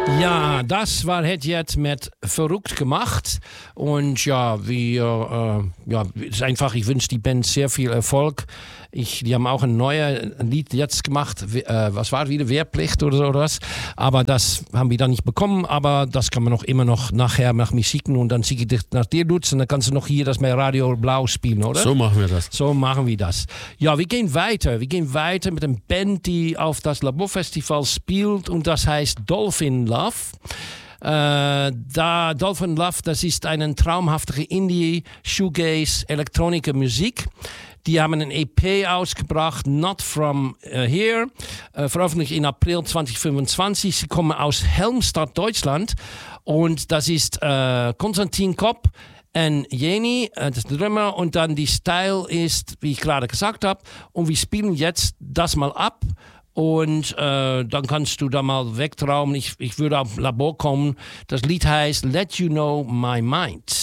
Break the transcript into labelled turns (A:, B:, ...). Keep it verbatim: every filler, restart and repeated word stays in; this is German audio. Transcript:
A: Ja, das war het jetzt mit verrückt gemacht und ja, wir, äh, ja, ist einfach, ich wünsche die Band sehr viel Erfolg. Ich, die haben auch ein neues Lied jetzt gemacht, äh, was war wieder, Wehrpflicht oder so was, aber das haben wir dann nicht bekommen, aber das kann man noch immer noch nachher nach mir schicken und dann schicke ich dich nach dir, Lutz, und dann kannst du noch hier das bei Radio Blau spielen, oder?
B: So machen wir das.
A: So machen wir das. Ja, wir gehen weiter, wir gehen weiter mit einer Band, die auf das Laborfestival spielt und das heißt Dolphin Love. Äh, da Dolphin Love, das ist eine traumhafte Indie, Shoegaze, elektronische Musik. Die haben ein E P ausgebracht, Not From uh, Here, äh, veröffentlicht in April zwanzig fünfundzwanzig. Sie kommen aus Helmstadt, Deutschland. Und das ist äh, Konstantin Kopp und Jenny, äh, das ist der Drummer. Und dann die Style ist, wie ich gerade gesagt habe. Und wir spielen jetzt das mal ab. Und äh, dann kannst du da mal wegtraumen. Ich, ich würde auf Labor kommen. Das Lied heißt Let You Know My Mind.